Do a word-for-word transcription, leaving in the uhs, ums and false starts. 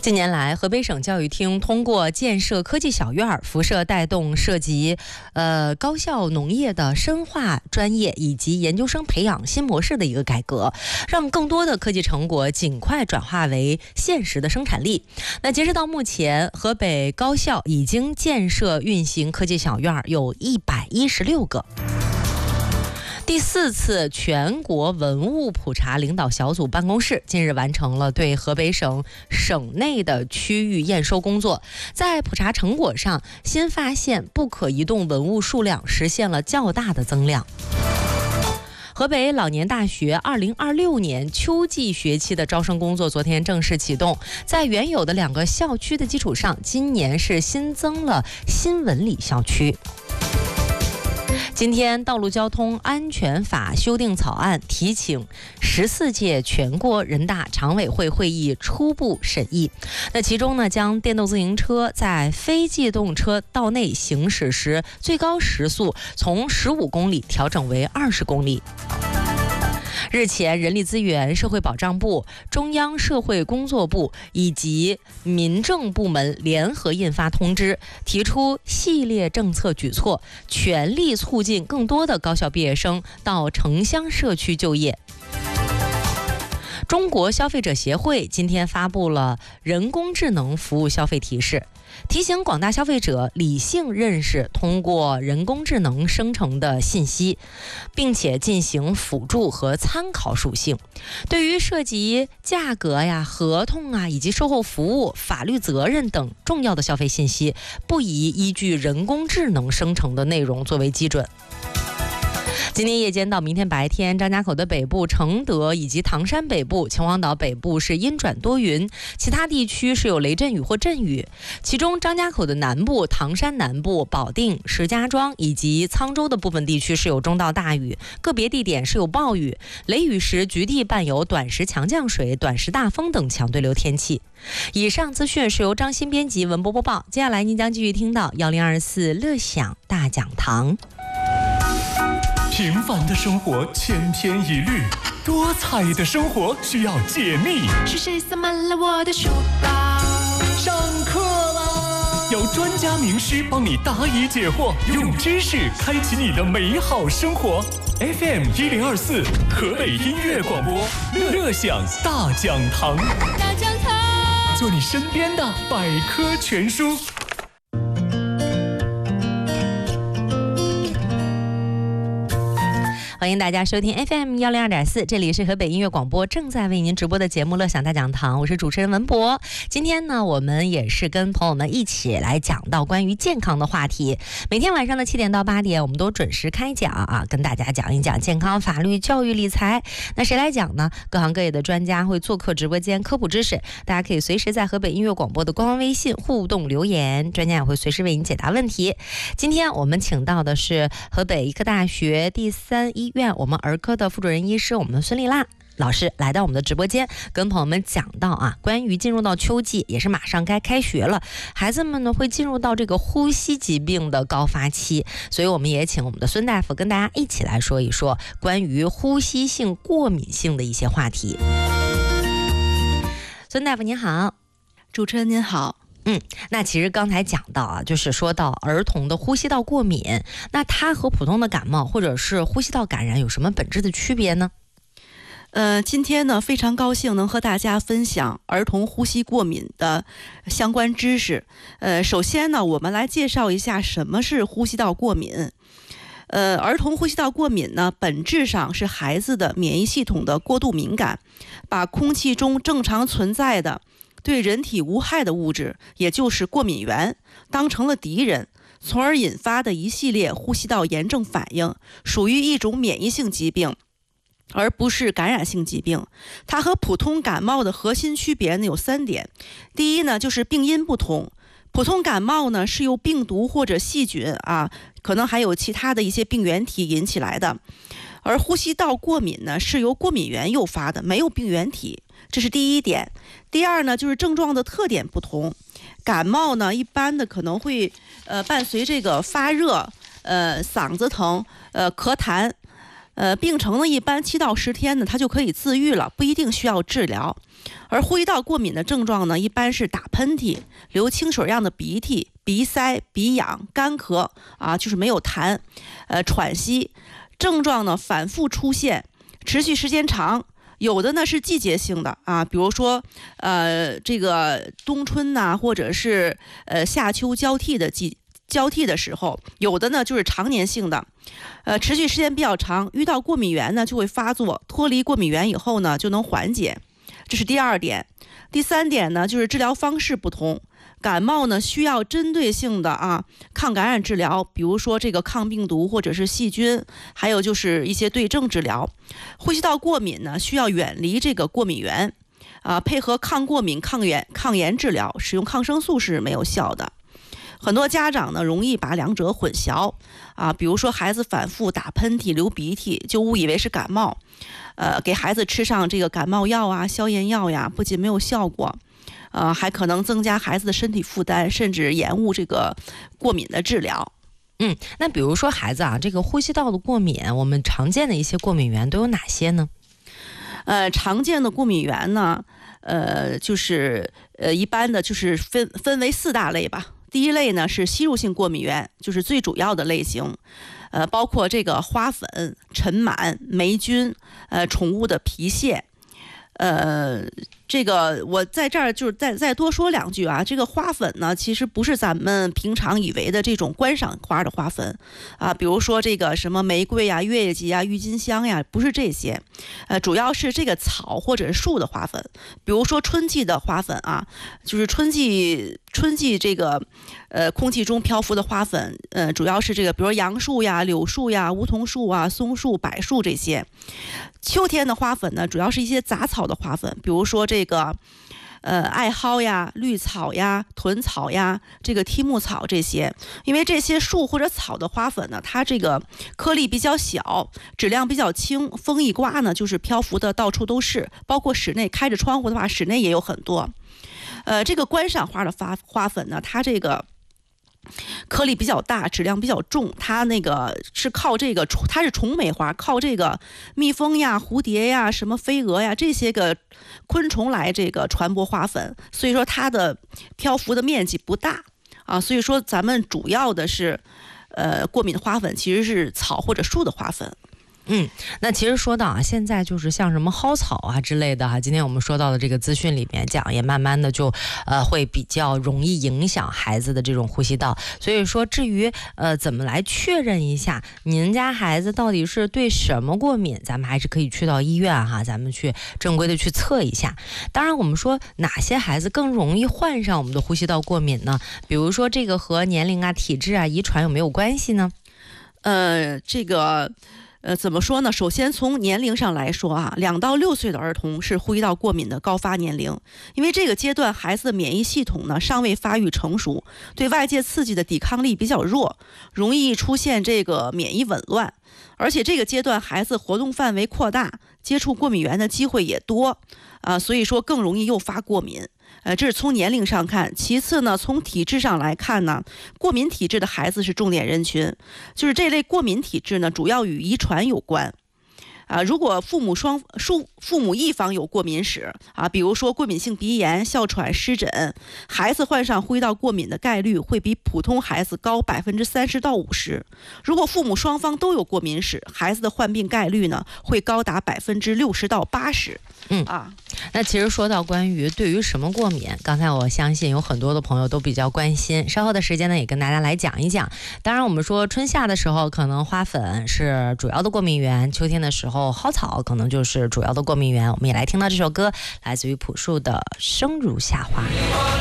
近年来，河北省教育厅通过建设科技小院，辐射带动涉及呃高校农业的深化专业以及研究生培养新模式的一个改革，让更多的科技成果尽快转化为现实的生产力。那截止到目前，河北高校已经建设运行科技小院有一百一十六个。第四次全国文物普查领导小组办公室近日完成了对河北省省内的区域验收工作，在普查成果上，新发现不可移动文物数量实现了较大的增量。河北老年大学二零二六年秋季学期的招生工作昨天正式启动，在原有的两个校区的基础上，今年是新增了新文理校区。今天，道路交通安全法修订草案提请十四届全国人大常委会会议初步审议。那其中呢，将电动自行车在非机动车道内行驶时最高时速从十五公里调整为二十公里。日前，人力资源社会保障部、中央社会工作部以及民政部门联合印发通知，提出系列政策举措，全力促进更多的高校毕业生到城乡社区就业。中国消费者协会今天发布了人工智能服务消费提示，提醒广大消费者理性认识通过人工智能生成的信息，并且进行辅助和参考属性。对于涉及价格呀、合同啊以及售后服务、法律责任等重要的消费信息，不宜依据人工智能生成的内容作为基准。今天夜间到明天白天，张家口的北部、承德以及唐山北部、秦皇岛北部是阴转多云，其他地区是有雷阵雨或阵雨。其中张家口的南部、唐山南部、保定、石家庄以及沧州的部分地区是有中到大雨，个别地点是有暴雨，雷雨时局地伴有短时强降水、短时大风等强对流天气。以上资讯是由张鑫编辑，文播播报。接下来您将继续听到幺零二四乐享大讲堂。 平凡的生活千篇一律，多彩的生活需要解密。 是谁塞满了我的书包？ 上课啦！有专家名师帮你答疑解惑，用知识开启你的美好生活。F M 一零二四，河北音乐广播，乐享大讲堂。 大讲堂， 做你身边的百科全书。 欢迎大家收听 F M 一零二点四，这里是河北音乐广播正在为您直播的节目《乐享大讲堂》，我是主持人文博。今天呢，我们也是跟朋友们一起来讲到关于健康的话题。每天晚上的七点到八点，我们都准时开讲啊，跟大家讲一讲健康、法律、教育、理财。那谁来讲呢？各行各业的专家会做客直播间科普知识，大家可以随时在河北音乐广播的官方微信互动留言，专家也会随时为您解答问题。今天我们请到的是河北医科大学第三医院我们儿科的副主任医师，我们孙丽娜老师来到我们的直播间，跟朋友们讲到啊，关于进入到秋季，也是马上该开学了，孩子们呢会进入到这个呼吸疾病的高发期，所以我们也请我们的孙大夫跟大家一起来说一说关于呼吸性过敏性的一些话题。孙大夫您好。 主持人您好。 嗯，那其实刚才讲到啊，就是说到儿童的呼吸道过敏，那它和普通的感冒或者是呼吸道感染有什么本质的区别呢？ 呃，今天呢，非常高兴能和大家分享儿童呼吸过敏的相关知识。呃，首先呢，我们来介绍一下什么是呼吸道过敏。呃，儿童呼吸道过敏呢，本质上是孩子的免疫系统的过度敏感，把空气中正常存在的对人体无害的物质，也就是过敏源，当成了敌人，从而引发的一系列呼吸道炎症反应，属于一种免疫性疾病，而不是感染性疾病。它和普通感冒的核心区别呢有三点。第一呢，就是病因不同。普通感冒呢是由病毒或者细菌啊，可能还有其他的一些病原体引起来的，而呼吸道过敏呢是由过敏源诱发的，没有病原体。这是第一点。第二呢，就是症状的特点不同。感冒呢，一般的可能会呃伴随这个发热、呃嗓子疼、呃咳痰， 呃，病程呢一般七到十天呢，它就可以自愈了，不一定需要治疗。而呼吸道过敏的症状呢，一般是打喷嚏、流清水样的鼻涕、鼻塞、鼻痒、干咳啊，就是没有痰，呃，喘息，症状呢反复出现，持续时间长。有的呢是季节性的啊，比如说呃这个冬春呐、啊，或者是呃夏秋交替的季交替的时候，有的呢就是常年性的，呃持续时间比较长，遇到过敏源呢就会发作，脱离过敏源以后呢就能缓解，这是第二点。第三点呢就是治疗方式不同。感冒呢需要针对性的啊抗感染治疗，比如说这个抗病毒或者是细菌，还有就是一些对症治疗。呼吸道过敏呢需要远离这个过敏源啊，配合抗过敏、抗炎、抗炎治疗，使用抗生素是没有效的。很多家长呢容易把两者混淆啊，比如说孩子反复打喷嚏、流鼻涕，就误以为是感冒，呃，给孩子吃上这个感冒药啊、消炎药呀，不仅没有效果。呃，还可能增加孩子的身体负担，甚至延误这个过敏的治疗。 嗯，那比如说孩子啊，这个呼吸道的过敏，我们常见的一些过敏源都有哪些呢？ 呃，常见的过敏源呢，呃，就是呃，一般的就是分分为四大类吧。第一类呢是吸入性过敏源，就是最主要的类型，呃，包括这个花粉、尘螨、霉菌，呃，宠物的皮屑，呃。这个我在这儿就是再再多说两句啊，这个花粉呢，其实不是咱们平常以为的这种观赏花的花粉啊，比如说这个什么玫瑰呀、月季呀、郁金香呀，不是这些，呃，主要是这个草或者是树的花粉，比如说春季的花粉啊，就是春季春季这个呃空气中漂浮的花粉，呃，主要是这个，比如杨树呀、柳树呀、梧桐树啊、松树、柏树这些。秋天的花粉呢，主要是一些杂草的花粉，比如说这个，呃，艾蒿呀、绿草呀、豚草呀、这个梯木草这些。因为这些树或者草的花粉呢，它这个颗粒比较小，质量比较轻，风一刮呢，就是漂浮的到处都是，包括室内开着窗户的话，室内也有很多。呃，这个观赏花的花花粉呢，它这个。颗粒比较大，质量比较重，它那个是靠这个，它是虫媒花，靠这个蜜蜂呀、蝴蝶呀、什么飞蛾呀这些个昆虫来这个传播花粉，所以说它的漂浮的面积不大啊，所以说咱们主要的是，呃，过敏的花粉其实是草或者树的花粉。 嗯，那其实说到啊，现在就是像什么蒿草啊之类的哈、啊，今天我们说到的这个资讯里面讲，也慢慢的就呃会比较容易影响孩子的这种呼吸道。所以说，至于呃怎么来确认一下您家孩子到底是对什么过敏，咱们还是可以去到医院哈，咱们去正规的去测一下。当然，我们说哪些孩子更容易患上我们的呼吸道过敏呢？比如说这个和年龄啊、体质啊、遗传有没有关系呢？ 呃，这个。呃，怎么说呢？首先从年龄上来说啊，两到六岁的儿童是呼吸道过敏的高发年龄，因为这个阶段孩子的免疫系统呢尚未发育成熟，对外界刺激的抵抗力比较弱，容易出现这个免疫紊乱。而且这个阶段孩子活动范围扩大，接触过敏源的机会也多啊，所以说更容易诱发过敏。呃，这是从年龄上看。其次呢，从体质上来看呢，过敏体质的孩子是重点人群，就是这类过敏体质呢，主要与遗传有关。啊，如果父母双父父母一方有过敏史啊，比如说过敏性鼻炎、哮喘、湿疹，孩子患上呼吸道过敏的概率会比普通孩子高百分之三十到五十。如果父母双方都有过敏史，孩子的患病概率呢会高达百分之六十到八十。 嗯啊，那其实说到关于对于什么过敏，刚才我相信有很多的朋友都比较关心，稍后的时间呢也跟大家来讲一讲。当然，我们说春夏的时候可能花粉是主要的过敏源，秋天的时候蒿草可能就是主要的过敏源。我们也来听到这首歌，来自于朴树的《生如夏花》。